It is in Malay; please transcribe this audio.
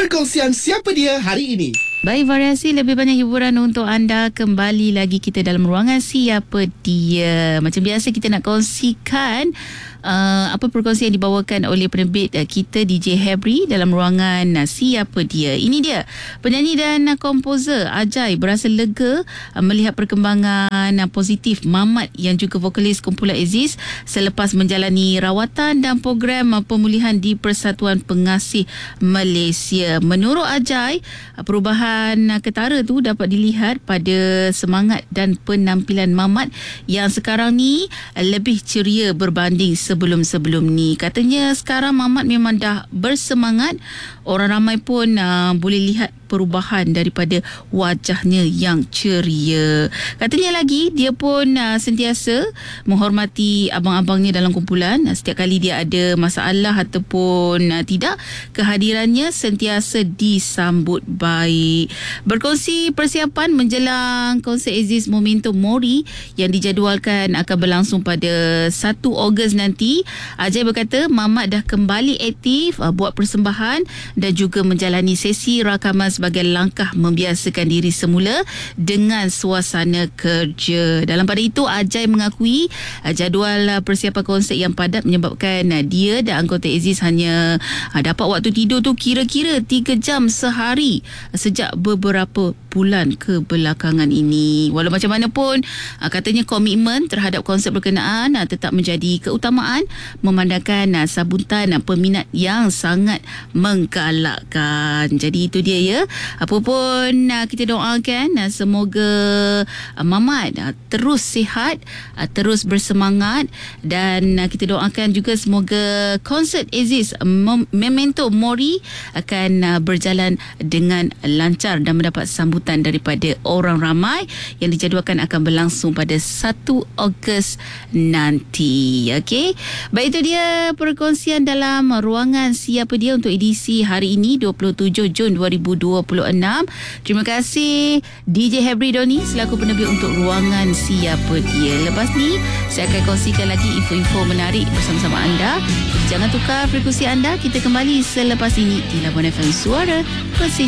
Perkongsian Siapa Dia hari ini. Baik, variasi lebih banyak hiburan untuk anda. Kembali lagi kita dalam ruangan Siapa Dia. Macam biasa kita nak kongsikan apa perkongsian yang dibawakan oleh penerbit kita DJ Hebri dalam ruangan Siapa Dia. Ini dia, penyanyi dan komposer Ajai berasa lega melihat perkembangan positif Mamat yang juga vokalis kumpulan Aziz selepas menjalani rawatan dan program pemulihan di Persatuan Pengasih Malaysia. Menurut Ajai, perubahan ketara tu dapat dilihat pada semangat dan penampilan Mamat yang sekarang ni lebih ceria berbanding sebelum-sebelum ni. Katanya sekarang Mamat memang dah bersemangat. Orang ramai pun boleh lihat perubahan daripada wajahnya yang ceria. Katanya lagi dia pun sentiasa menghormati abang-abangnya dalam kumpulan. Setiap kali dia ada masalah ataupun tidak, kehadirannya sentiasa disambut baik. Berkongsi persiapan menjelang konsert Aziz Momentum Mori yang dijadualkan akan berlangsung pada 1 Ogos nanti, Ajai berkata Mamat dah kembali aktif buat persembahan dan juga menjalani sesi rakaman sebagai langkah membiasakan diri semula dengan suasana kerja. Dalam pada itu, Ajai mengakui jadual persiapan konsert yang padat menyebabkan dia dan anggota Aziz hanya dapat waktu tidur tu kira-kira 3 jam sehari sejak beberapa bulan kebelakangan ini. Walau macam mana pun, katanya komitmen terhadap konsep berkenaan tetap menjadi keutamaan memandangkan sambutan peminat yang sangat menggalakkan. Jadi itu dia ya. Apapun kita doakan semoga Mamat terus sihat, terus bersemangat, dan kita doakan juga semoga konsert Aziz Momentum Mori akan berjalan dengan lancar dan mendapat sambutan daripada orang ramai yang dijadualkan akan berlangsung pada 1 Ogos nanti. Okey. Baik, itu dia perkongsian dalam ruangan Siapa Dia untuk edisi hari ini 27 Jun 2026. Terima kasih DJ Hebri Doni selaku penerbit untuk ruangan Siapa Dia. Lepas ni saya akan kongsikan lagi info-info menarik bersama-sama anda. Jangan tukar frekuensi anda. Kita kembali selepas ini di Labuan FM Suara Persija.